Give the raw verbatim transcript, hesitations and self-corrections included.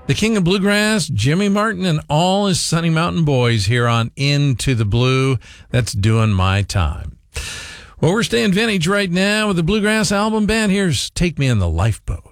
The king of bluegrass, Jimmy Martin, and all his Sunny Mountain boys here on Into the Blue. That's doing my time. Well, we're staying vintage right now with the Bluegrass Album Band. Here's Take Me in the Lifeboat.